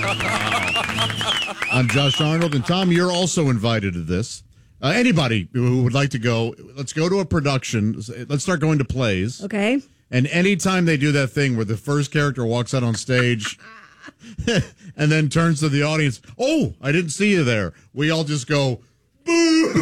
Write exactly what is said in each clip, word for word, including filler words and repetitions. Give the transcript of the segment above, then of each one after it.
I'm Josh Arnold, and Tom, you're also invited to this. Uh, anybody who would like to go, let's go to a production. Let's start going to plays. Okay. And anytime they do that thing where the first character walks out on stage and then turns to the audience, oh, I didn't see you there. We all just go, boo. You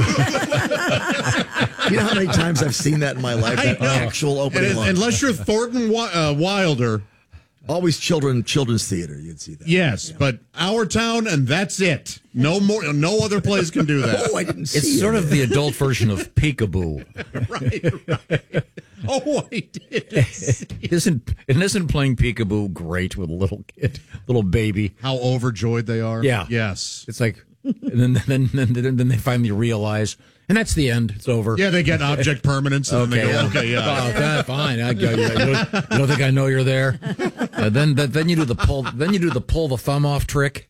know how many times I've seen that in my life? That actual opening line. Unless you're Thornton uh, Wilder. Always children, children's theater, you'd see that. Yes, yeah. But Our Town, and that's it. No more. No other place can do that. Oh, I didn't see It's sort it. of the adult version of Peekaboo. right, right. Oh, I did. isn't and isn't playing Peekaboo great with a little kid, little baby? How overjoyed they are. Yeah. Yes. It's like, and then then then, then, then they finally realize, and that's the end. It's over. Yeah, they get object permanence. And Okay, then they go, yeah. okay, yeah. Oh, okay, fine. I, I, you, don't, you don't think I know you're there? Uh, then, then, then you do the pull. Then you do the pull the thumb off trick.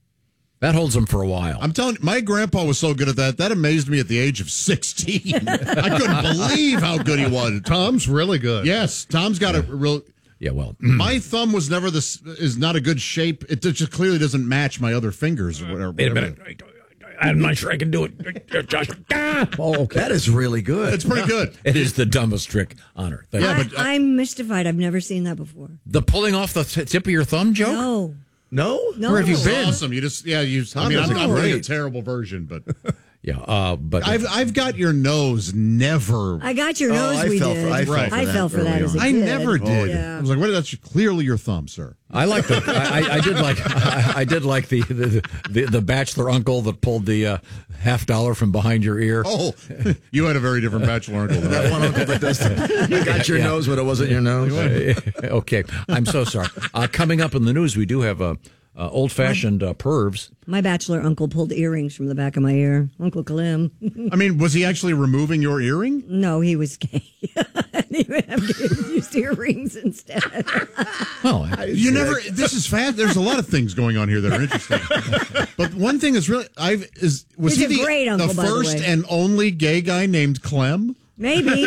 That holds them for a while. I'm telling you, my grandpa was so good at that. That amazed me at the age of sixteen. I couldn't believe how good he was. Tom's really good. Yes, Tom's got a real. Yeah, well, my thumb was never this is not a good shape. It just clearly doesn't match my other fingers or whatever. Wait a minute. I'm not sure I can do it. Josh. Oh, okay. That is really good. It's pretty good. It is the dumbest trick on earth. Yeah, I, but, uh, I'm mystified. I've never seen that before. The pulling off the t- tip of your thumb joke? No. No? No. Where have you It's been? awesome. You just yeah. You. I mean, I'm, is I'm running a great. terrible version, but Yeah, uh, but I've I've got your nose never. I got your Oh, nose. I we fell did. for- I fell Right. for I that fell for that early as a on. I kid. never did. yeah. I was like, what? That's clearly your thumb, sir. I like the I, I- I did like I, I did like the the, the the bachelor uncle that pulled the uh, half dollar from behind your ear. Oh, you had a very different bachelor uncle than That that. one uncle that does that. You got your Yeah. nose, but it wasn't your nose. Okay, I'm so sorry. Uh, coming up in the news, we do have a. Uh, old-fashioned uh, pervs. My bachelor uncle pulled earrings from the back of my ear. Uncle Clem. I mean, was he actually removing your earring? No, he was gay. And he would have used earrings instead. Well, You never. This is fast. There's a lot of things going on here that are interesting. But one thing is really, I've is was He's he a the, great uncle, the by the first way. and only gay guy named Clem? Maybe.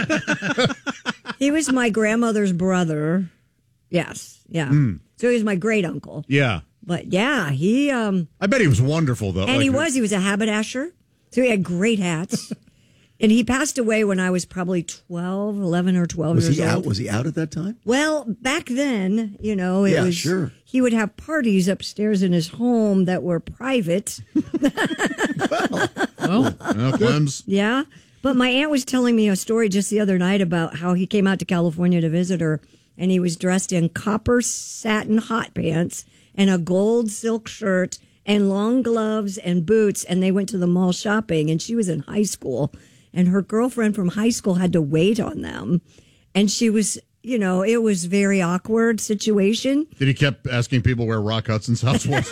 He was my grandmother's brother. Yes. Yeah. So he was my great uncle. Yeah, But yeah, he um I bet he was wonderful though. and Like, he was he was a haberdasher. So he had great hats. And he passed away when I was probably twelve, eleven or twelve Was years he old. out? Was he out at that time? Well, back then, you know, it Yeah, was sure. he would have parties upstairs in his home that were private. well, Uh, Clem's. Yeah. But my aunt was telling me a story just the other night about how he came out to California to visit her and he was dressed in copper satin hot pants and a gold silk shirt and long gloves and boots. And they went to the mall shopping and she was in high school and her girlfriend from high school had to wait on them. And she was, you know, it was a very awkward situation. Did he kept asking people where Rock Hudson's house was?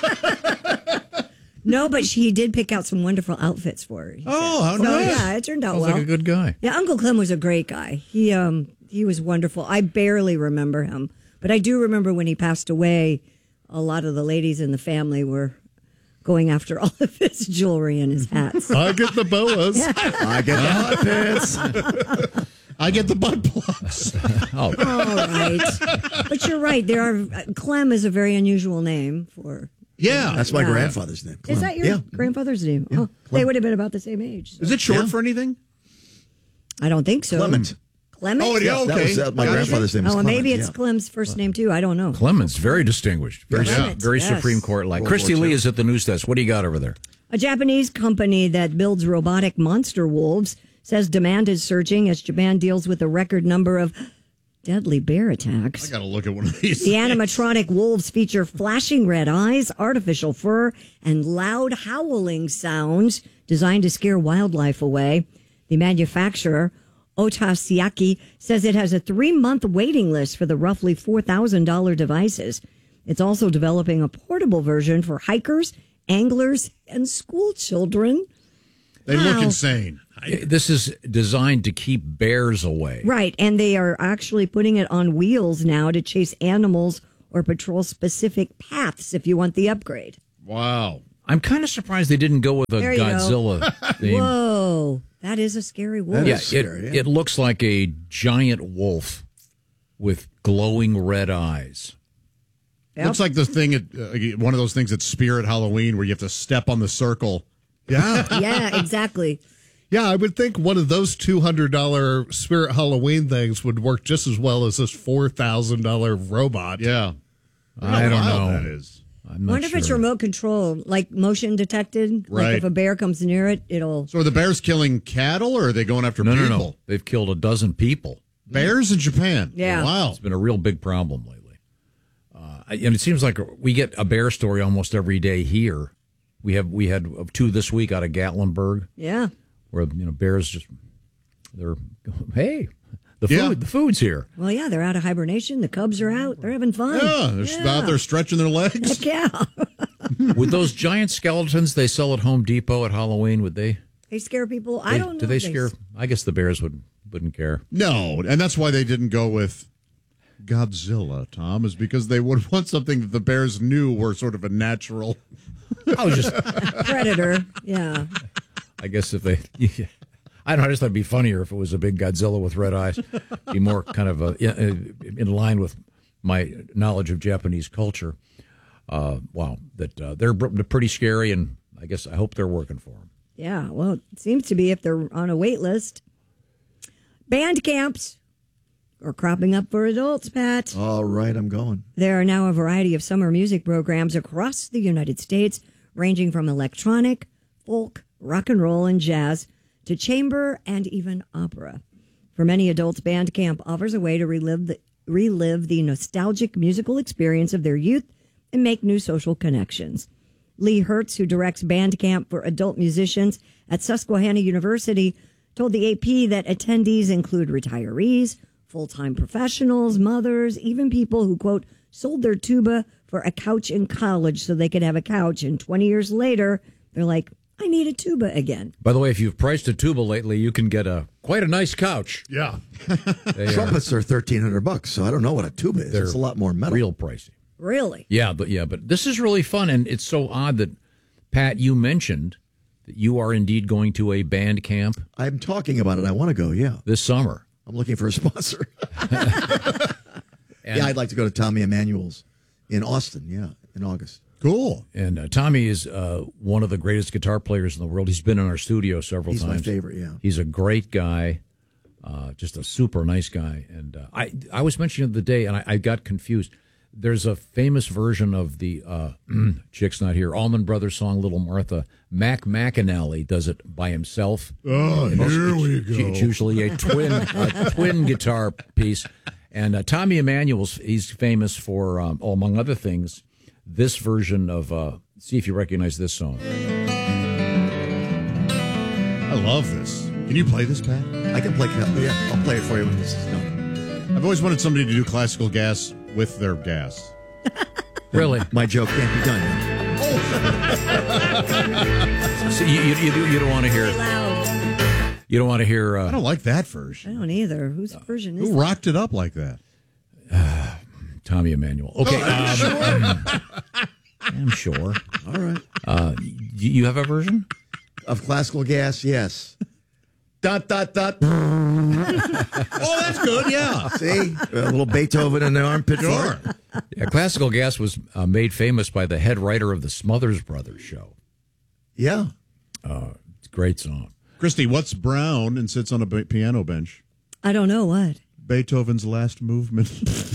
No, but she did pick out some wonderful outfits for her. he Oh, how said. So, nice. yeah, it turned out sounds well. like a good guy. Yeah, Uncle Clem was a great guy. He um he was wonderful. I barely remember him, but I do remember when he passed away. A lot of the ladies in the family were going after all of his jewelry and his hats. I get the boas. I get the hot pants. I get the butt plugs. Oh, All right, but you're right. There are Clem is a very unusual name for. Yeah. That's my Yeah. grandfather's name. Is that your Yeah. grandfather's name? Oh, they would have been about the same age. so. Is it short Yeah. for anything? I don't think so. Clement. Clement. Oh, yeah, That okay. was uh, my Gotcha. grandfather's name. Oh, is well, maybe Clement, it's yeah. Clem's first name too. I don't know. Clemens, very distinguished, very, Yeah. Clemens, very yes. Supreme Court like. World Christy War Lee Two. is at the news desk. What do you got over there? A Japanese company that builds robotic monster wolves says demand is surging as Japan deals with a record number of deadly bear attacks. I got to look at one of these. The animatronic wolves feature flashing red eyes, artificial fur, and loud howling sounds designed to scare wildlife away. The manufacturer, Otasiaki, says it has a three-month waiting list for the roughly four thousand dollars devices. It's also developing a portable version for hikers, anglers, and school children. They look Wow. insane. This is designed to keep bears away. Right, and they are actually putting it on wheels now to chase animals or patrol specific paths if you want the upgrade. Wow. I'm kind of surprised they didn't go with a There you go. Godzilla theme. Whoa, that is a scary wolf. That Yeah, is it, scary, yeah. it looks like a giant wolf with glowing red eyes. Yep. Looks like the thing, at, uh, one of those things at Spirit Halloween where you have to step on the circle. Yeah. Yeah, exactly. Yeah, I would think one of those two hundred dollars Spirit Halloween things would work just as well as this four thousand dollars robot. Yeah. I don't How know. that is. I'm I not wonder sure. if it's remote control, like motion detected. Right. Like if a bear comes near it, it'll. So are the bears killing cattle or are they going after No, people? no, no. They've killed a dozen people. Bears in Japan? Yeah. Wow. It's been a real big problem lately. Uh, and it seems like we get a bear story almost every day here. We have we had two this week out of Gatlinburg, Yeah. where you know bears just they're hey the Yeah. food the food's here. Well, yeah, they're out of hibernation. The cubs are out. They're having fun. Yeah, they're out there stretching their legs. Heck yeah. With those giant skeletons they sell at Home Depot at Halloween, would they? They scare people. I they- don't know. Do they if scare? I guess the bears would wouldn't care. No, and that's why they didn't go with Godzilla, Tom, is because they would want something that the bears knew were sort of a natural. I was just Predator. Yeah. I guess if they, I don't know, I just thought it'd be funnier if it was a big Godzilla with red eyes. Be more kind of a, in line with my knowledge of Japanese culture. Uh, wow, that uh, they're they're pretty scary, and I guess I hope they're working for them. Yeah. Well, it seems to be if they're on a wait list. Band camps are cropping up for adults, Pat. All right, I'm going. There are now a variety of summer music programs across the United States, ranging from electronic, folk, rock and roll, and jazz to chamber and even opera. For many adults, band camp offers a way to relive the, relive the nostalgic musical experience of their youth and make new social connections. Lee Hertz, who directs band camp for adult musicians at Susquehanna University, told the A P that attendees include retirees, full-time professionals, mothers, even people who, quote, sold their tuba for a couch in college so they could have a couch. And twenty years later, they're like, I need a tuba again. By the way, if you've priced a tuba lately, you can get a quite a nice couch. Yeah. They Trumpets are thirteen hundred bucks, so I don't know what a tuba is. They're It's a lot more are metal. real pricey. Really? Yeah, but yeah, but this is really fun, and it's so odd that Pat, you mentioned that you are indeed going to a band camp I'm talking about it. I want to go, yeah. this summer. I'm looking for a sponsor. And, yeah, I'd like to go to Tommy Emmanuel's in Austin, yeah, in August. Cool. and uh, Tommy is uh, one of the greatest guitar players in the world. He's been in our studio several He's times. my favorite, yeah. He's a great guy, uh, just a super nice guy. And uh, I I was mentioning the other day, and I, I got confused. There's a famous version of the uh, Chick's Not Here, Allman Brothers song Little Martha. Mac McAnally does it by himself. Oh, here we go. It's usually a twin a twin guitar piece. And uh, Tommy Emmanuel's, he's famous for, um, oh, among other things, this version of, uh, see if you recognize this song. I love this. Can you play this, Pat? I can play, yeah, I'll play it for you when this is done. I've always wanted somebody to do classical gas with their gas. Really? My joke can't be done yet. So you, you, you, do- you don't want to hear, Loud. you don't want to hear, I uh, don't like that I version. don't either. Whose version is Who that? rocked it up like that? Tommy Emmanuel. Okay. um, I'm sure. All right. Uh, you, you have a version? Of classical gas, yes. Dot, dot, dot. Oh, that's good, yeah. See? A little Beethoven in the armpit. Sure. Yeah, Classical Gas was uh, made famous by the head writer of the Smothers Brothers show. Yeah. It's a great song. Christy, what's brown and sits on a ba- piano bench? I don't know what. Beethoven's last movement.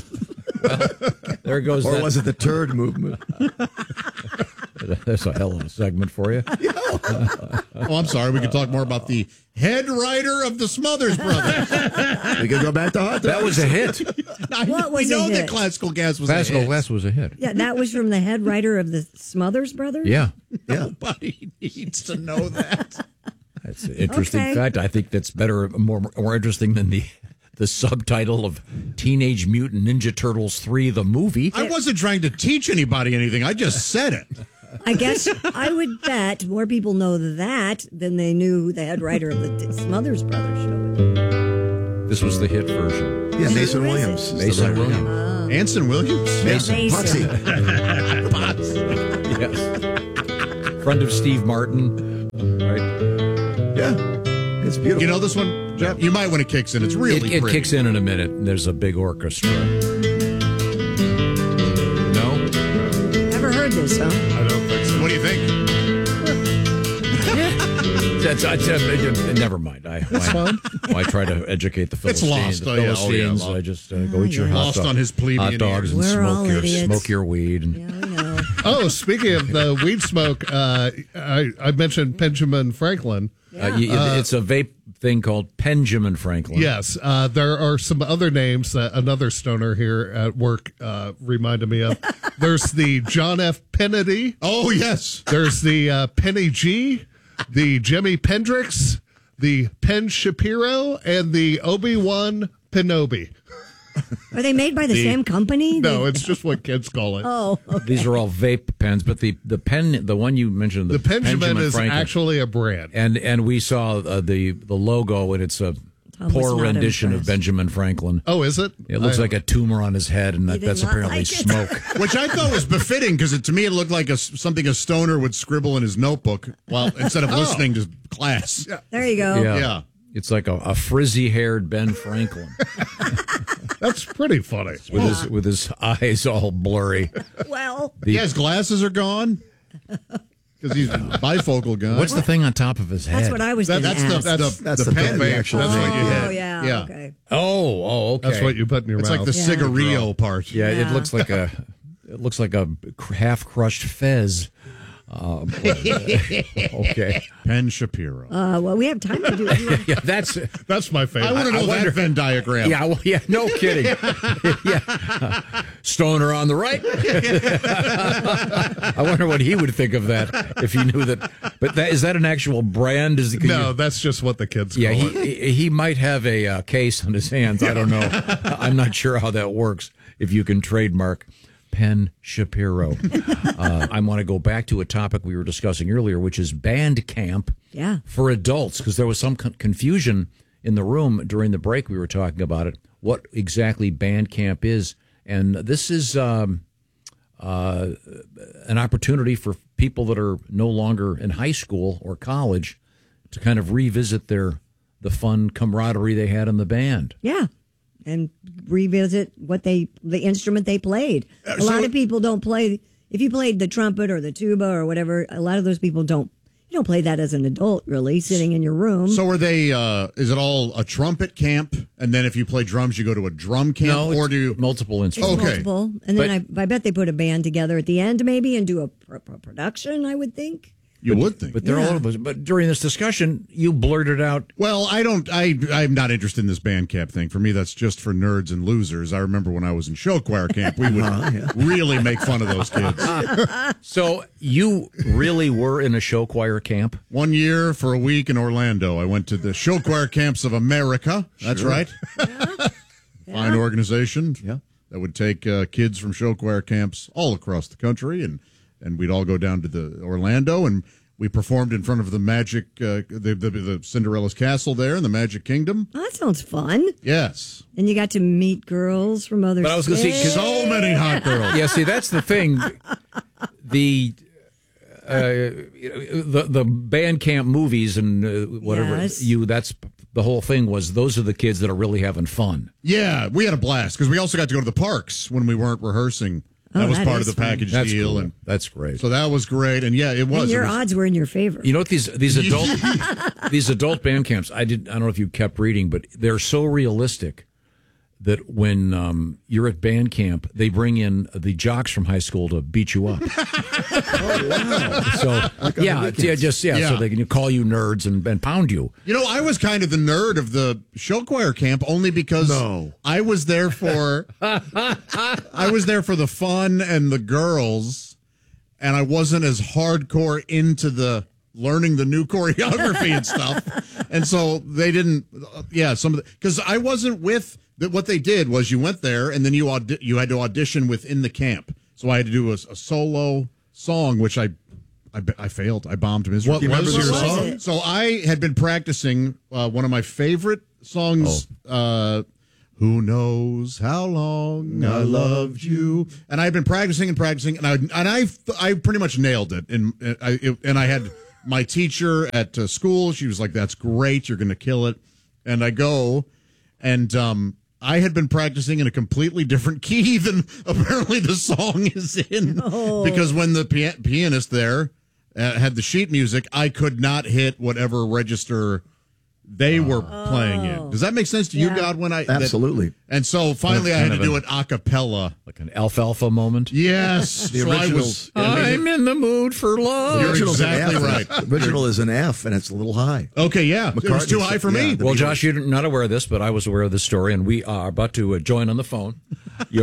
There goes Or that. was it the turd movement? That's a hell of a segment for you. Oh, I'm sorry. We could talk more about the head writer of the Smothers Brothers. We could go back to hot That was a hit. What was we know a that hit? classical gas was Classical a hit. Gas was a hit. Yeah, that was from the head writer of the Smothers Brothers? Yeah. Yeah. Nobody needs to know that. That's an interesting Okay. fact. I think that's better, more more interesting than the the subtitle of Teenage Mutant Ninja Turtles three, the movie. I wasn't trying to teach anybody anything. I just said it. I guess I would bet more people know that than they knew who the head writer of the Smothers Brothers show. This was the hit version. Yeah, Mason Who is Williams. it? is the Mason writer. Williams. Anson Williams? Mason. Mason. Potsy. Yes. Friend of Steve Martin. Right. Yeah. It's beautiful. You know this one, Jeff? You might when it kicks in. It's really It, it pretty. kicks in in a minute, and there's a big orchestra. No? heard this, huh? I don't think so. What do you think? That's, that's, uh, never mind. I, I, fine. I try to educate the It's Philistines. lost. The Oh, yeah. Oh, yeah, Philistines. lost. I just uh, go eat your yeah. hot, Lost dog- on his plebeian hot dogs and ears. We're all smoke your, idiots. smoke your weed. And, Yeah, we know. Oh, speaking of the weed smoke, uh, I, I mentioned Benjamin Franklin. uh, you, it's a vape thing called Benjamin Franklin. Yes, uh, there are some other names that another stoner here at work uh, reminded me of. There's the John F. Kennedy. Oh, yes. There's the uh, Penny G, the Jimi Pendrix, the Penn Shapiro, and the Obi-Wan Kenobi. Are they made by the, same company? No, They- it's just what kids call it. Oh, okay. These are all vape pens, but the the pen, the one you mentioned, the, The Benjamin is Franklin, actually a brand. and and we saw uh, the the logo, and it's a Tom was poor not rendition of impressed. Benjamin Franklin. Oh, is it? It looks I- like a tumor on his head, and that, did that's not apparently like it. smoke. Which I thought was befitting because to me it looked like a, something a stoner would scribble in his notebook while instead of listening to class. There you go. Yeah. Yeah. It's like a, a frizzy-haired Ben Franklin That's pretty funny. with his with his eyes all blurry. Well, The- Yeah, his glasses are gone because he's bifocal guy. What's the thing on top of his head? that's what I was that, going to that's the ask. that's, That's the, the pen. pen, the actual That's thing. what you oh, hit. yeah, yeah. okay. Oh, oh, okay. That's what you put in your It's mouth. like the Yeah. cigarillo part. Yeah, it Yeah. looks like a it looks like a cr- half-crushed fez. Uh, okay, Penn Shapiro. Uh, well, we have time to do it. yeah, that's That's my favorite. I want to know wonder- that Venn diagram. yeah, well, yeah, no kidding. yeah, Stoner on the right. I wonder what he would think of that if he knew that. But that is that an actual brand? Is it, No, that's just what the kids call Yeah, it. he he he might have a uh, case on his hands. I don't know. I'm not sure how that works. If you can trademark Penn Shapiro, uh, I want to go back to a topic we were discussing earlier, which is band camp Yeah. for adults, because there was some con- confusion in the room during the break. We were talking about it, what exactly band camp is, and this is um, uh, an opportunity for people that are no longer in high school or college to kind of revisit their the fun camaraderie they had in the band. Yeah. And revisit what they, the instrument they played. A so- lot of people don't play, if you played the trumpet or the tuba or whatever, a lot of those people don't, you don't play that as an adult, really, sitting in your room. So are they? Uh, is it all a trumpet camp, and then if you play drums, you go to a drum camp, No, or it's do you? multiple It's instruments. Okay. multiple. And then I, I bet they put a band together at the end, maybe, and do a, pr- pr- production, I would think. You would think. But they're Yeah. all of us. But during this discussion, you blurted out, Well, I don't. I I'm not interested in this band camp thing. For me, that's just for nerds and losers. I remember when I was in show choir camp, we would really make fun of those kids. so you really were in a show choir camp? One year for a week in Orlando, I went to the Show Choir Camps of America. That's right. Fine organization. Yeah. That would take uh, kids from show choir camps all across the country, and and we'd all go down to the Orlando, and we performed in front of the Magic, uh, the, the the Cinderella's castle there in the Magic Kingdom. Oh, that sounds fun. Yes, And you got to meet girls from other But I was gonna say, 'cause so many hot girls. Yeah, see, that's the thing. The uh, the the band camp movies and uh, whatever Yes. you that's the whole thing was those are the kids that are really having fun. Yeah, we had a blast because we also got to go to the parks when we weren't rehearsing. That Oh, was that part of is the fun. package That's deal, cool. and That's great. so that was great. And yeah, it was. And It your was- odds were in your favor. You know what these these adult these adult band camps? I did. I don't know if you kept reading, but they're so realistic that when um, you're at band camp, they bring in the jocks from high school to beat you up. oh wow! So yeah, it's- yeah, just yeah, Yeah. so they can call you nerds and, and pound you. You know, I was kind of the nerd of the show choir camp only because No. I was there for I was there for the fun and the girls, and I wasn't as hardcore into the learning the new choreography and stuff. And so they didn't uh, yeah, some of the cuz I wasn't with that. What they did was you went there and then you audi- you had to audition within the camp. So I had to do a, a solo song which I I, I failed. I bombed miserably. What was What your was song? it? So I had been practicing uh, one of my favorite songs, uh, Who Knows How Long I Loved You. And I had been practicing and practicing, and I and I I pretty much nailed it. And I it, and I had my teacher at uh, school. She was like, "That's great. You're going to kill it." And I go, and um, I had been practicing in a completely different key than apparently the song is in. Oh. Because when the pia- pianist there uh, had the sheet music, I could not hit whatever register they were playing in. Does that make sense to Yeah. you, Godwin? I, Absolutely. That, and so finally I had to do it a cappella. Like an alfalfa moment. Yes. The so I original- was, I'm in the mood for love. You're Original's an exactly F. right. The original is an F, and it's a little high. Okay, yeah. It was McCartney too high said- for me. yeah, the Well, Beatles. Josh, you're not aware of this, but I was aware of this story, and we are about to uh, join on the phone. You're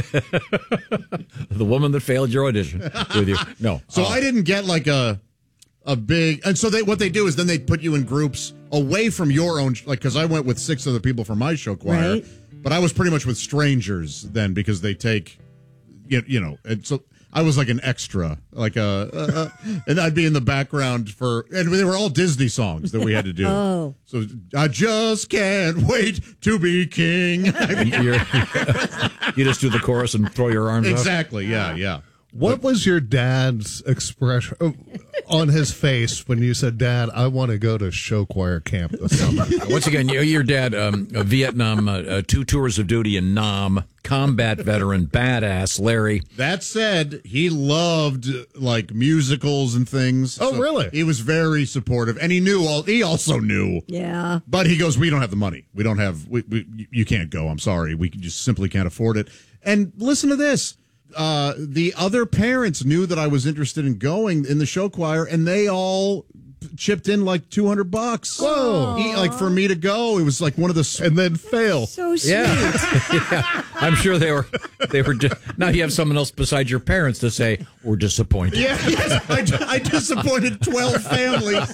the woman that failed your audition with you. No. So uh, I didn't get like a a big, and so they what they do is then they put you in groups away from your own, like because I went with six other people from my show choir, Right. but I was pretty much with strangers then because they take, you, you know, and so I was like an extra, like a, uh, uh, and I'd be in the background for, and they were all Disney songs that we had to do. Oh. So I just can't wait to be king. you're, you just do the chorus and throw your arms up. Exactly. Yeah. Yeah. What was your dad's expression uh, on his face when you said, Dad, I want to go to show choir camp this summer? Once again, you, your dad, um, a Vietnam, uh, uh, two tours of duty in Nam, combat veteran, badass Larry. That said, he loved like musicals and things. Oh, really? He was very supportive, and he knew all. He also knew, Yeah. but he goes, "We don't have the money. We don't have. We, we you can't go. I'm sorry. We just simply can't afford it." And listen to this. Uh, the other parents knew that I was interested in going in the show choir, and they all chipped in like two hundred bucks. Whoa. He, like for me to go, it was like one of the. And then fail. So sweet. Yeah. yeah. I'm sure they were. They were. Just, now you have someone else besides your parents to say we're disappointed. Yeah, yes, I, I disappointed twelve families.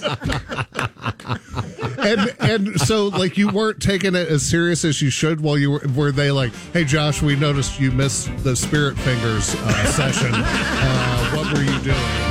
and and so like you weren't taking it as serious as you should while you were were they like, hey Josh, we noticed you missed the Spirit Fingers uh, session. Uh, what were you doing?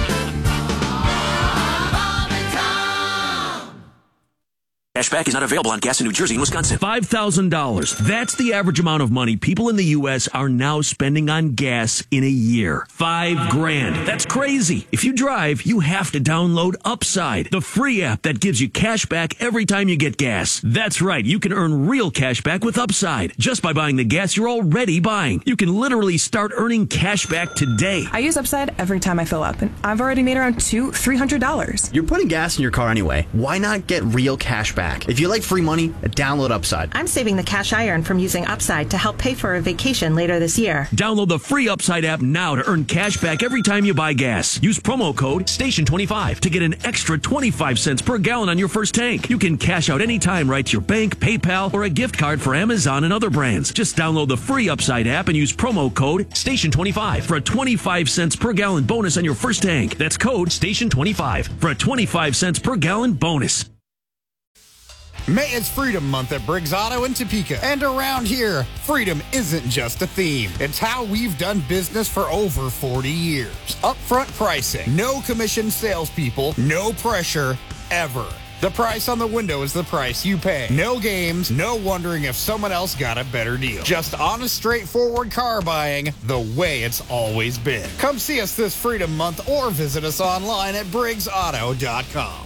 Cashback is not available on gas in New Jersey and Wisconsin. five thousand dollars. That's the average amount of money people in the U S are now spending on gas in a year. Five grand. That's crazy. If you drive, you have to download Upside, the free app that gives you cash back every time you get gas. That's right. You can earn real cash back with Upside just by buying the gas you're already buying. You can literally start earning cash back today. I use Upside every time I fill up, and I've already made around two, three hundred dollars. You're putting gas in your car anyway. Why not get real cash back? If you like free money, download Upside. I'm saving the cash I earn from using Upside to help pay for a vacation later this year. Download the free Upside app now to earn cash back every time you buy gas. Use promo code station twenty-five to get an extra twenty-five cents per gallon on your first tank. You can cash out anytime right to your bank, PayPal, or a gift card for Amazon and other brands. Just download the free Upside app and use promo code station twenty-five for a twenty-five cents per gallon bonus on your first tank. That's code station twenty-five for a twenty-five cents per gallon bonus. May is Freedom Month at Briggs Auto in Topeka. And around here, freedom isn't just a theme. It's how we've done business for over forty years. Upfront pricing, no commission salespeople, no pressure, ever. The price on the window is the price you pay. No games, no wondering if someone else got a better deal. Just honest, straightforward car buying the way it's always been. Come see us this Freedom Month or visit us online at briggs auto dot com.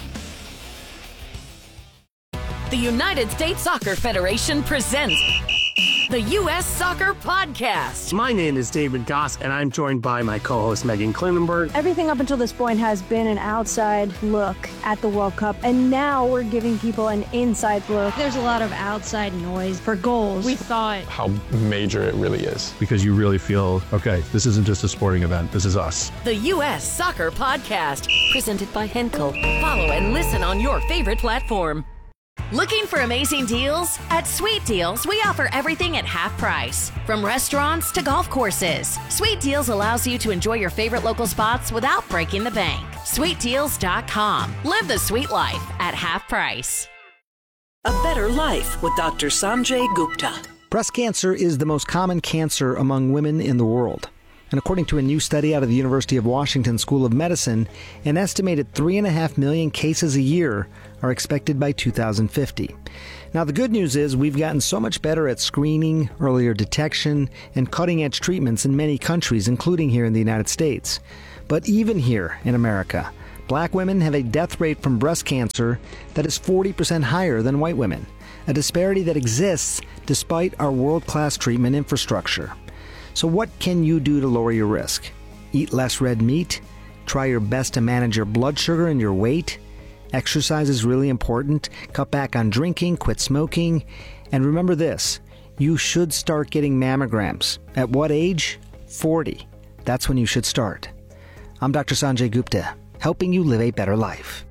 The United States Soccer Federation presents the U S Soccer Podcast. My name is David Goss, and I'm joined by my co-host Megan Klinenberg. Everything up until this point has been an outside look at the World Cup, and now we're giving people an inside look. There's a lot of outside noise for goals. We thought how major it really is. Because you really feel, okay, this isn't just a sporting event, this is us. The U S Soccer Podcast, presented by Henkel. Follow and listen on your favorite platform. Looking for amazing deals? At Sweet Deals, we offer everything at half price. From restaurants to golf courses, Sweet Deals allows you to enjoy your favorite local spots without breaking the bank. sweet deals dot com. Live the sweet life at half price. A Better Life with Doctor Sanjay Gupta. Breast cancer is the most common cancer among women in the world. And according to a new study out of the University of Washington School of Medicine, an estimated three and a half million cases a year are expected by two thousand fifty. Now, the good news is we've gotten so much better at screening, earlier detection, and cutting-edge treatments in many countries, including here in the United States. But even here in America, black women have a death rate from breast cancer that is forty percent higher than white women. a disparity that exists despite our world-class treatment infrastructure. So what can you do to lower your risk? Eat less red meat? Try your best to manage your blood sugar and your weight? Exercise is really important. Cut back on drinking, quit smoking. And remember this, you should start getting mammograms. At what age? forty. That's when you should start. I'm Doctor Sanjay Gupta, helping you live a better life.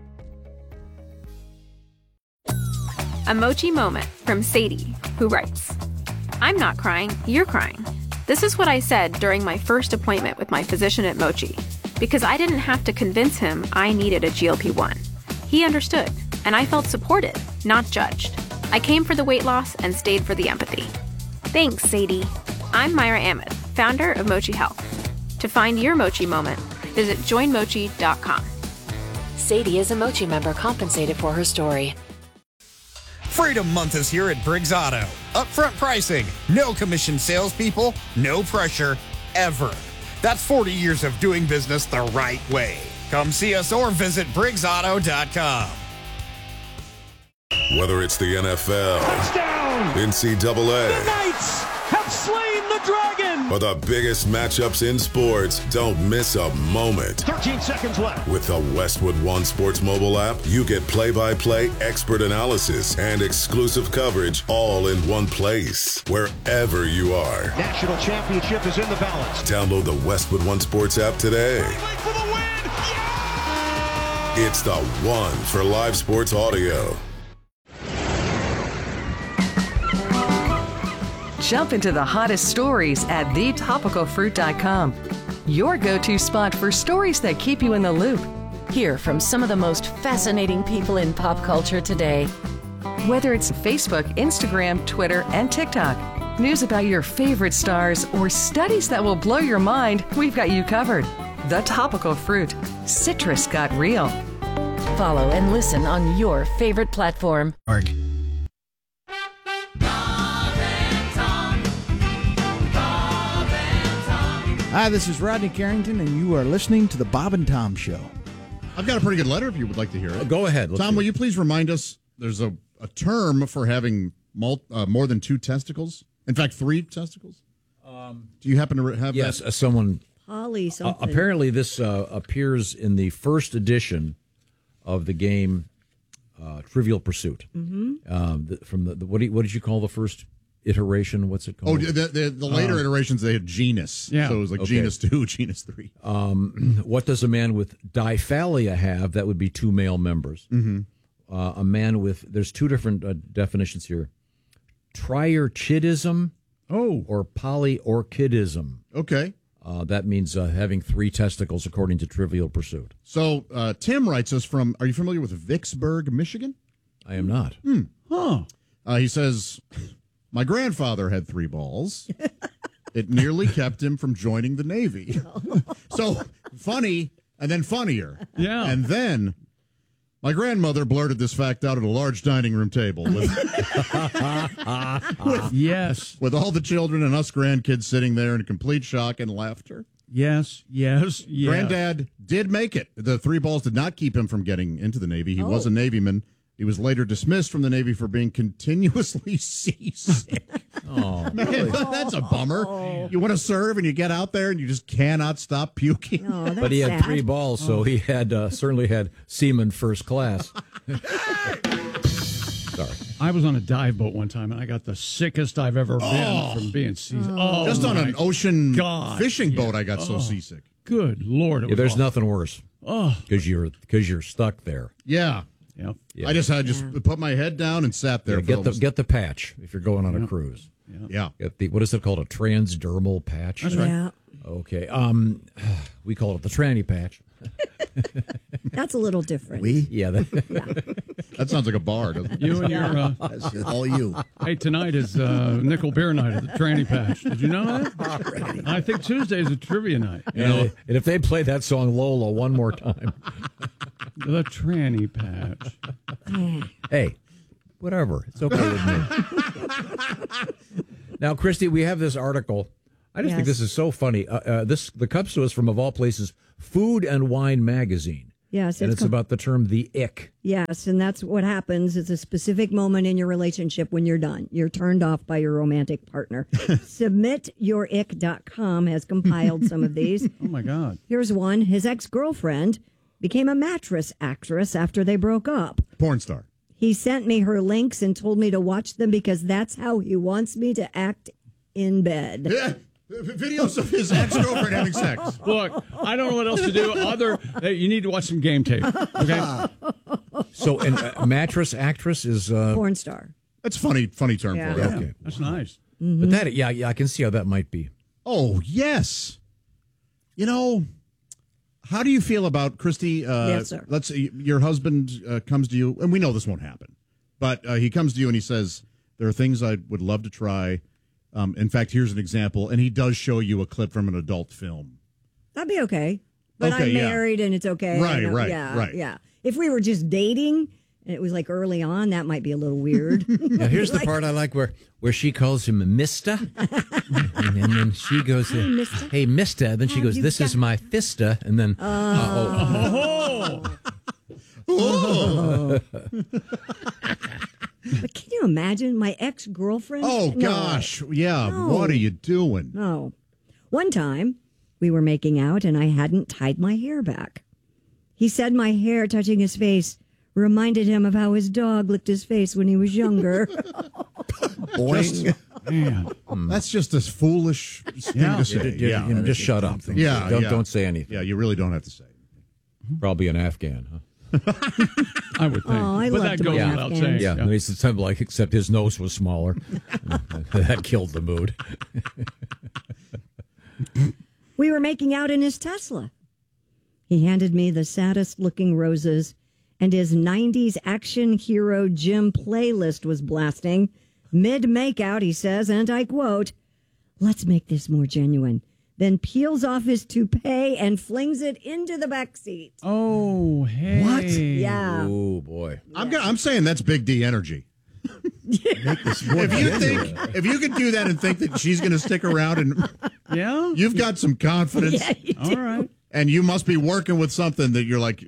A Mochi moment from Sadie, who writes, I'm not crying, you're crying. This is what I said during my first appointment with my physician at Mochi, because I didn't have to convince him I needed a G L P one. He understood, and I felt supported, not judged. I came for the weight loss and stayed for the empathy. Thanks, Sadie. I'm Myra Ahmed, founder of Mochi Health. To find your Mochi moment, visit join mochi dot com. Sadie is a Mochi member compensated for her story. Freedom Month is here at Briggs Auto. Upfront pricing, no commission salespeople, no pressure, ever. That's forty years of doing business the right way. Come see us or visit briggs auto dot com. Whether it's the N F L, touchdown, N C double A, the Knights have slain the dragon, or the biggest matchups in sports, don't miss a moment. thirteen seconds left. With the Westwood One Sports mobile app, you get play-by-play expert analysis and exclusive coverage all in one place, wherever you are. National championship is in the balance. Download the Westwood One Sports app today. For the win. Yeah! It's the one for live sports audio. Jump into the hottest stories at the topical fruit dot com. Your go-to spot for stories that keep you in the loop. Hear from some of the most fascinating people in pop culture today. Whether it's Facebook, Instagram, Twitter, and TikTok, news about your favorite stars, or studies that will blow your mind, we've got you covered. The Topical Fruit. Citrus got real. Follow and listen on your favorite platform. Arg. Hi, this is Rodney Carrington, and you are listening to the Bob and Tom Show. I've got a pretty good letter if you would like to hear it. Oh, go ahead. Let's Tom, will you please remind us, there's a, a term for having mul- uh, more than two testicles? In fact, three testicles? Um, Do you happen to have yes, that? Yes, uh, someone... Poly something. Uh, apparently, this uh, appears in the first edition of the game uh, Trivial Pursuit. Mm-hmm. Um, the, from the, the what, do you, what did you call the first iteration? What's it called? Oh, the, the, the later uh, iterations, they had genus. Yeah. So it was like okay. genus two, genus three. Um, what does a man with diphallia have? That would be two male members. Mm-hmm. Uh, a man with, there's two different uh, definitions here. Triarchidism oh. or polyorchidism. Okay. Uh, that means uh, having three testicles, according to Trivial Pursuit. So uh, Tim writes us from, are you familiar with Vicksburg, Michigan? I am not. Hmm. Huh. Uh, he says, my grandfather had three balls. It nearly kept him from joining the Navy. So funny, and then funnier. Yeah. And then my grandmother blurted this fact out at a large dining room table with, with, yes, with all the children and us grandkids sitting there in complete shock and laughter. Yes, yes, yes. Granddad did make it. The three balls did not keep him from getting into the Navy. He Oh. was a Navyman. He was later dismissed from the Navy for being continuously seasick. Oh, Man, really? that's a bummer. You want to serve and you get out there and you just cannot stop puking. Oh, that's But he had sad. three balls, so he had uh, certainly had seaman first class. Sorry. I was on a dive boat one time, and I got the sickest I've ever been Oh. from being seasick. Oh, Just on my an ocean God. fishing Yeah. boat, I got so Oh. seasick. Good Lord. It Yeah, was there's awful. nothing worse Oh, because you're because you're stuck there. Yeah. yep. Yeah. I just had just put my head down and sat there. Yeah, for get the almost- get the patch if you're going on a cruise. yeah. Get the what is it called? A transdermal patch. That's right. Yeah. Okay. Um, we call it the tranny patch. That's a little different. We? Yeah. That, That sounds like a bar, doesn't it? You and your. Uh, That's all you. hey, tonight is uh, nickel beer night at the Tranny Patch. Did you know that? I think Tuesday is a trivia night. you know, and if they play that song Lola one more time, The Tranny Patch. hey, whatever. It's okay with me. Now, Christy, we have this article. I just think Yes. this is so funny. Uh, uh, this the comes to us from, of all places, Food and Wine magazine. Yes, and it's it's com- about the term the ick. Yes, and that's what happens. It's a specific moment in your relationship when you're done. You're turned off by your romantic partner. submit your ick dot com has compiled some of these. Oh, my God. Here's one. His ex-girlfriend became a mattress actress after they broke up. Porn star. He sent me her links and told me to watch them because that's how he wants me to act in bed. Yeah. Videos of his ex-girlfriend having sex. Look, I don't know what else to do other than you need to watch some game tape. Okay. So, and uh, mattress actress is uh, porn star. That's funny, funny term Yeah. for it. Yeah, Okay, that's nice. Mm-hmm. But that, yeah, yeah, I can see how that might be. Oh yes. You know, how do you feel about Christy? Uh, Yes, sir. Let's say your husband uh, comes to you, and we know this won't happen, but uh, he comes to you and he says, "There are things I would love to try." Um, in fact, here's an example, and he does show you a clip from an adult film. That'd be okay. But Okay, I'm yeah. married and it's okay. Right, I know- right, yeah, right. Yeah. If we were just dating and it was like early on, that might be a little weird. Now, here's the Like- part I like where, where she calls him Mister and, and then she goes, uh, Hi, mister. "Hey, Mister." Then she Oh, goes, you "This is got- my fista." And then, uh, oh, Oh. But can you imagine my ex-girlfriend? Oh No. gosh, yeah. No. What are you doing? No. One time, we were making out and I hadn't tied my hair back. He said my hair touching his face reminded him of how his dog licked his face when he was younger. Boing. Man. That's just a foolish thing Yeah. to say. You- you- yeah, you know, just shut up. Yeah, Don't- yeah. don't say anything. Yeah, you really don't have to say. probably an Afghan, huh? I would think. Oh, I but loved that goes my without Afghans. saying. Yeah, yeah. It's something like, except his nose was smaller. That killed the mood. We were making out in his Tesla. He handed me the saddest looking roses, and his nineties action hero gym playlist was blasting. Mid makeout, he says, and I quote, "Let's make this more genuine." Then peels off his toupee and flings it into the back seat. Oh, hey. What? Yeah. Oh, boy. I'm gonna, I'm saying that's Big D energy. Make this more If you genuine. think, if you could do that and think that she's going to stick around, and Yeah? you've got some confidence, Yeah, you All do. right. and you must be working with something that you're like,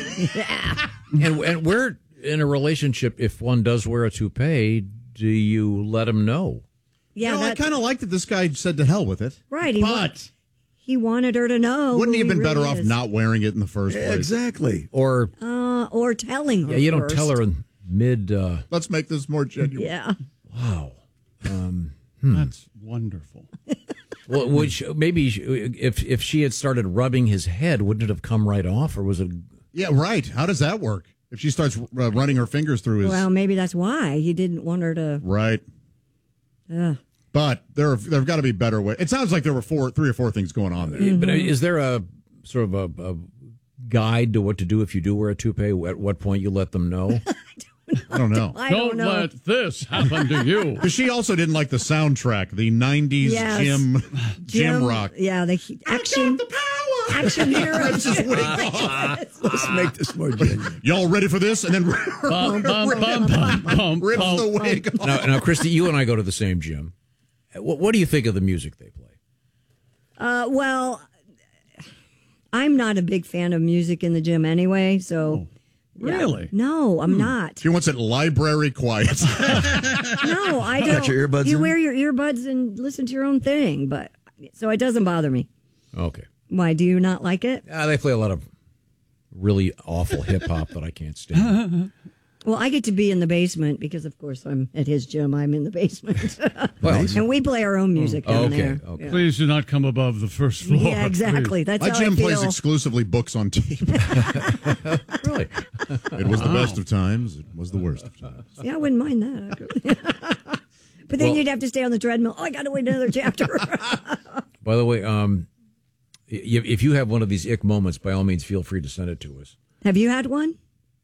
And, and we're in a relationship, if one does wear a toupee, do you let him know? Yeah, you know, I that- kind of like that this guy said to hell with it. right. He, wa- But he wanted her to know. wouldn't he who have been better really off is. not wearing it in the first place? Exactly. Or, Uh, or telling her. yeah, you don't first. tell her in mid, uh, Let's make this more genuine. Yeah. wow. Um, That's wonderful. well, which maybe she- if if she had started rubbing his head, wouldn't it have come right off, or was it? Yeah, right. How does that work? If she starts uh, running her fingers through his Well, maybe that's why he didn't want her to. right, Uh, but there there've got to be better way. It sounds like there were four, three or four things going on there. But is there a sort of a, a guide to what to do if you do wear a toupee? At what point you let them know? I don't know. I Don't don't know. let this happen to you. Because she also didn't like the soundtrack, the nineties Yes. gym, gym rock. Yeah, the action. Action heroes. Let's make this more genuine. Y'all ready for this? And then Bum, bum, bum, bum, bum, rips bum. the wig off. now, now, Christy, you and I go to the same gym. What, what do you think of the music they play? Uh, well, I'm not a big fan of music in the gym anyway, so. yeah. Really? No, I'm not. She wants it library quiet. No, I don't. Got your earbuds You in? wear your earbuds and listen to your own thing, but so it doesn't bother me. Okay. Why do you not like it? Uh, they play a lot of really awful hip hop that I can't stand. Well, I get to be in the basement because, of course, I'm at his gym. I'm in the basement, Well, and we play our own music down okay, there. okay. Yeah. Please do not come above the first floor. Yeah, exactly. That's My how gym I feel. plays exclusively books on tape. really? It was the best of times. It was the worst of times. Yeah, I wouldn't mind that. But then Well- you'd have to stay on the treadmill. Oh, I got to wait another chapter. By the way, um, i- if you have one of these ick moments, by all means, feel free to send it to us. Have you had one?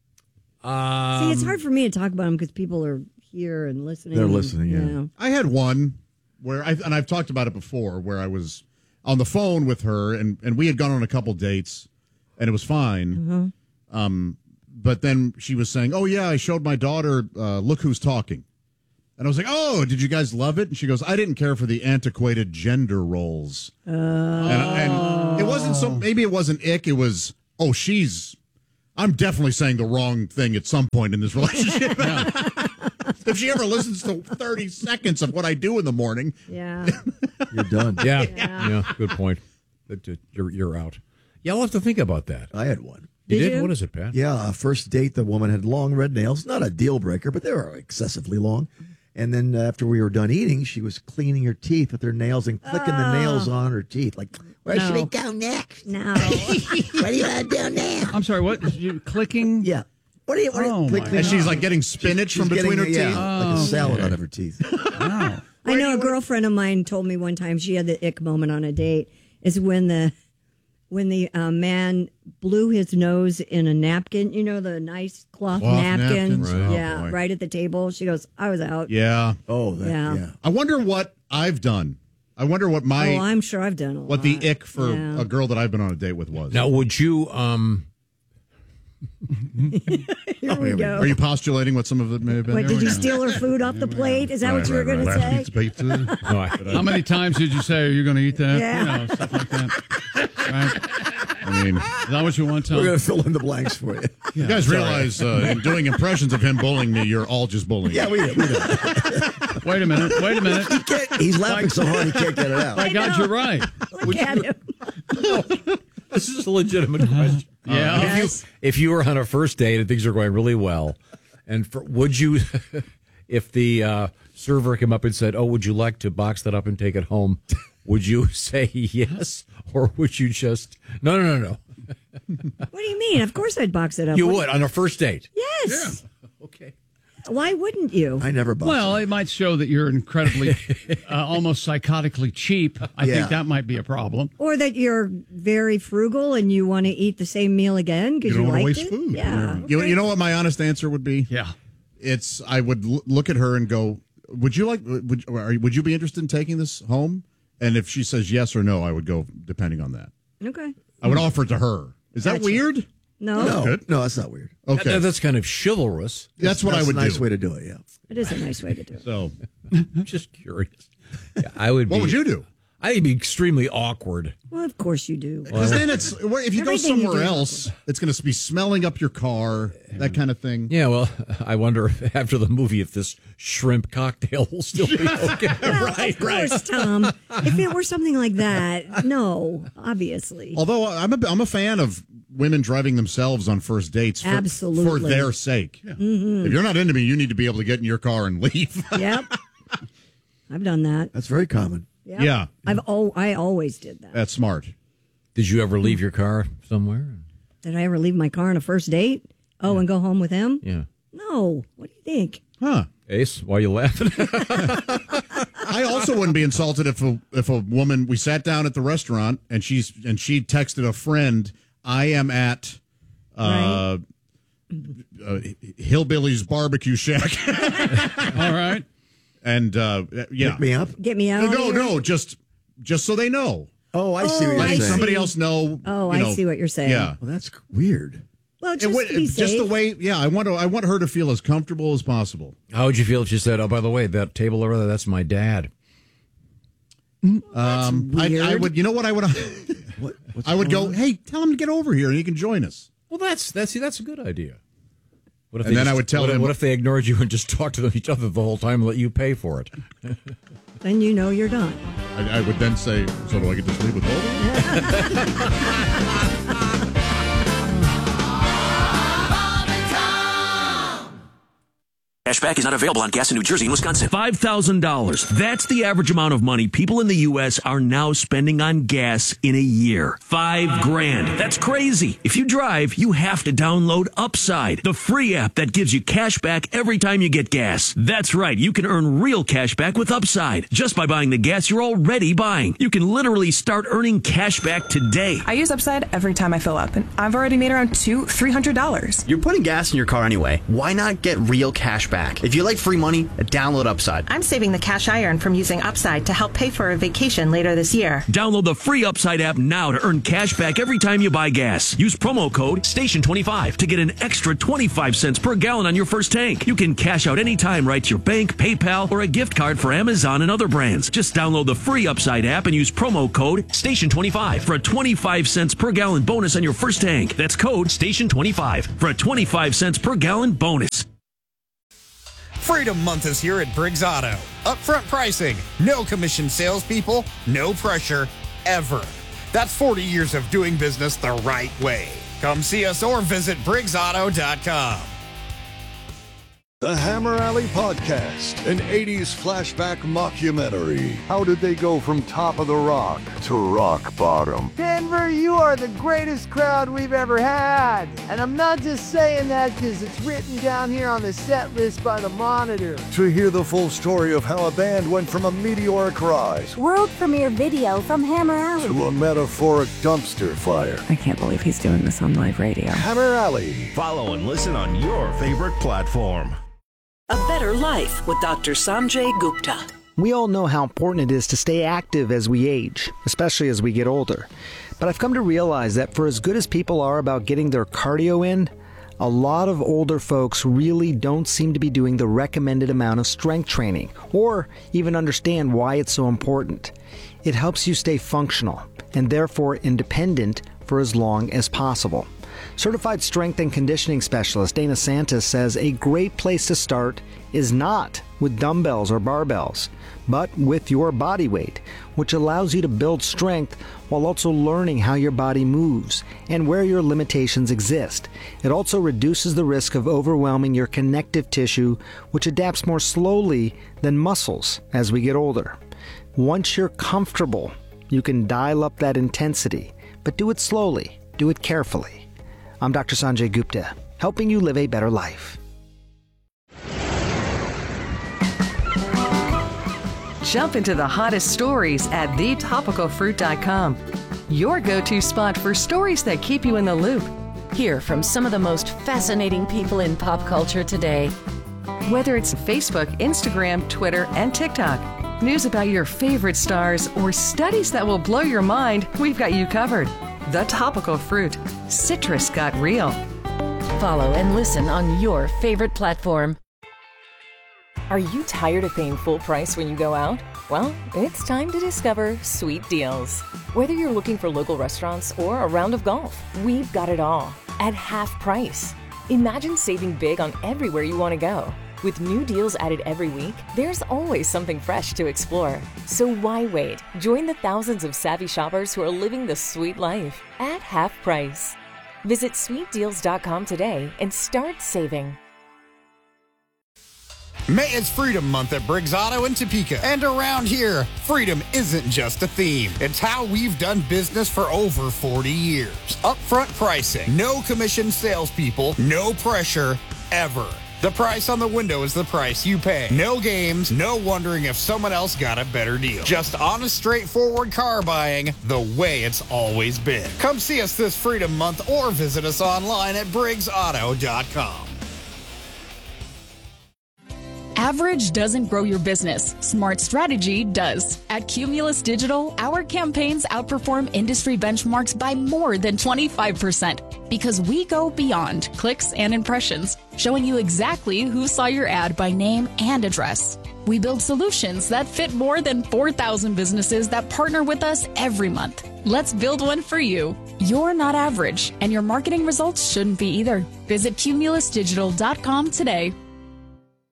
Um, See, it's hard for me to talk about them because people are here and listening. They're and, listening, yeah. you know. I had one where I and I've talked about it before, where I was on the phone with her, and, and we had gone on a couple dates, and it was fine. Um, but then she was saying, "Oh yeah, I showed my daughter. Uh, look who's talking." And I was like, "Oh, did you guys love it?" And she goes, "I didn't care for the antiquated gender roles." Uh, and, and it wasn't so. Maybe it wasn't ick. It was, "Oh, she's I'm definitely saying the wrong thing at some point in this relationship. If she ever listens to thirty seconds of what I do in the morning, yeah, you're done. Yeah, yeah, yeah, good point. You're you're out. Yeah, I'll have to think about that. I had one. You did? did? You? What is it, Pat? Yeah, first date, the woman had long red nails. Not a deal breaker, but they were excessively long. And then after we were done eating, she was cleaning her teeth with her nails and clicking Oh. the nails on her teeth. Like, where No. should we go next? No. What do you want to do now? I'm sorry, what? You clicking? Yeah. What do you want Oh, to click? my and she's like getting spinach She's from between getting, her yeah, teeth. like a Oh, salad okay. out of her teeth. Wow. I know a girlfriend of mine told me one time she had the ick moment on a date is when the when the uh, man blew his nose in a napkin, you know, the nice cloth, Cloth napkin. napkins, oh, yeah, boy. right at the table. She goes, I was out. Yeah. Oh, that, Yeah. yeah. I wonder what I've done. I wonder what my oh, I'm sure I've done a what lot. the ick for Yeah. a girl that I've been on a date with was. Now, would you? Um, Here we go. Are you postulating what some of it may have been? What, There did we you go. steal her food off the plate? Is that what Right, you were right, going to right. say? Pizza. no, I, How many times did you say, are you going to eat that? Yeah. You know, stuff like that. Right? I mean, Is that what you want, Tom? We're going to fill in the blanks for you. you guys realize uh, in doing impressions of him bullying me, you're all just bullying. Yeah, we did. We did. Wait a minute. Wait a minute. He can't, he's laughing so hard he can't get it out. My God, you're right. Look at him. this is a legitimate question. Yeah. If Yes. you if you were on a first date and things are going really well, and for, would you, if the uh, server came up and said, "Oh, would you like to box that up and take it home?" Would you say yes, or would you just no, no, no, no? What do you mean? Of course I'd box it up. You What- would on a first date. Yes. Okay. Why wouldn't you? I never bought Well, it might show that you're incredibly, uh, almost psychotically cheap. I Yeah. think that might be a problem. Or that you're very frugal and you want to eat the same meal again because You you, don't wanna liked waste it? food. Yeah. You, okay. you know what my honest answer would be? Yeah. It's I would l- look at her and go, "Would you like? Would are, would you be interested in taking this home?" And if she says yes or no, I would go depending on that. Okay. I would offer it to her. Is that Gotcha. weird? No, No, Good. no, that's not weird. Okay, That- that's kind of chivalrous. that's what I would a nice do. way to do it, yeah. it is a nice way to do it. So, I'm just curious. Yeah, I would. what be, would you do? I think it'd be extremely awkward. Well, of course you do. Because then it's well, if you go Everything you somewhere do. else, it's going to be smelling up your car, that kind of thing. Yeah, well, I wonder if after the movie if this shrimp cocktail will still be okay. Well, of course, Tom. If it were something like that, no, obviously. Although I'm a I'm a fan of women driving themselves on first dates for, Absolutely. for their sake. Mhm. If you're not into me, you need to be able to get in your car and leave. Yep. I've done that. That's very common. Yep. Yeah. I've oh, I always did that. That's smart. Did you ever leave your car somewhere? Did I ever leave my car on a first date? Oh, and go home with him? Yeah. No. What do you think? Huh. Ace, why are you laughing? I also wouldn't be insulted if a if a woman we sat down at the restaurant and she's and she texted a friend, I am at uh, uh Hillbilly's barbecue shack. All right. And uh yeah. Pick me up? Get me out. No, of no, here? no, just just so they know. Oh, I see Oh, what you're I Letting saying. somebody see. else know. Oh, you I know, see what you're saying. Yeah. Well, that's weird. Well, It just would- to be just safe. the way, yeah. I want to. I want her to feel as comfortable as possible. How would you feel if she said, "Oh, by the way, that table over there, that's my dad"? Um, I, I weird. would. You know what I would? What, what's I would going go. on? Hey, tell him to get over here, and he can join us. Well, that's that's see, that's a good idea. What if And they then I just- would tell what, him- What if they ignored you and just talked to them, each other the whole time and let you pay for it? Then you know you're done. I, I would then say, "So do I get to sleep with Holden?" Cashback is not available on gas in New Jersey and Wisconsin. five thousand dollars. That's the average amount of money people in the U S are now spending on gas in a year. Five grand. That's crazy. If you drive, you have to download Upside, the free app that gives you cash back every time you get gas. That's right. You can earn real cash back with Upside just by buying the gas you're already buying. You can literally start earning cash back today. I use Upside every time I fill up, and I've already made around two, three hundred dollars. You're putting gas in your car anyway. Why not get real cash back back. If you like free money, download Upside. I'm saving the cash I earn from using Upside to help pay for a vacation later this year. Download the free Upside app now to earn cash back every time you buy gas. Use promo code station twenty-five to get an extra twenty-five cents per gallon on your first tank. You can cash out anytime right to your bank, PayPal, or a gift card for Amazon and other brands. Just download the free Upside app and use promo code station twenty-five for a twenty-five cents per gallon bonus on your first tank. That's code station twenty-five for a twenty-five cents per gallon bonus. Freedom Month is here at Briggs Auto. Upfront pricing, no commission salespeople, no pressure, ever. That's forty years of doing business the right way. Come see us or visit briggs auto dot com. The Hammer Alley Podcast, an eighties flashback mockumentary. How did they go from top of the rock to rock bottom? Denver, you are the greatest crowd we've ever had. And I'm not just saying that because it's written down here on the set list by the Monitor. To hear the full story of how a band went from a meteoric rise world premiere video from Hammer Alley to a metaphoric dumpster fire. I can't believe he's doing this on live radio. Hammer Alley. Follow and listen on your favorite platform. A Better Life with Doctor Sanjay Gupta. We all know how important it is to stay active as we age, especially as we get older. But I've come to realize that for as good as people are about getting their cardio in, a lot of older folks really don't seem to be doing the recommended amount of strength training, or even understand why it's so important. It helps you stay functional, and therefore independent for as long as possible. Certified strength and conditioning specialist Dana Santos says a great place to start is not with dumbbells or barbells, but with your body weight, which allows you to build strength while also learning how your body moves and where your limitations exist. It also reduces the risk of overwhelming your connective tissue, which adapts more slowly than muscles as we get older. Once you're comfortable, you can dial up that intensity, but do it slowly, do it carefully. I'm Doctor Sanjay Gupta, helping you live a better life. Jump into the hottest stories at the topical fruit dot com. Your go-to spot for stories that keep you in the loop. Hear from some of the most fascinating people in pop culture today. Whether it's Facebook, Instagram, Twitter, and TikTok, news about your favorite stars, or studies that will blow your mind, we've got you covered. The Topical Fruit. Citrus got real. Follow and listen on your favorite platform. Are you tired of paying full price when you go out? Well, it's time to discover Sweet Deals. Whether you're looking for local restaurants or a round of golf, we've got it all at half price. Imagine saving big on everywhere you want to go. With new deals added every week, there's always something fresh to explore. So why wait? Join the thousands of savvy shoppers who are living the sweet life at half price. Visit sweet deals dot com today and start saving. May is Freedom Month at Briggs Auto in Topeka. And around here, freedom isn't just a theme. It's how we've done business for over forty years. Upfront pricing, no commission salespeople, no pressure, ever. The price on the window is the price you pay. No games, no wondering if someone else got a better deal. Just honest, straightforward car buying the way it's always been. Come see us this Freedom Month or visit us online at briggs auto dot com. Average doesn't grow your business. Smart strategy does. At Cumulus Digital, our campaigns outperform industry benchmarks by more than twenty-five percent because we go beyond clicks and impressions, showing you exactly who saw your ad by name and address. We build solutions that fit more than four thousand businesses that partner with us every month. Let's build one for you. You're not average, and your marketing results shouldn't be either. Visit cumulus digital dot com today.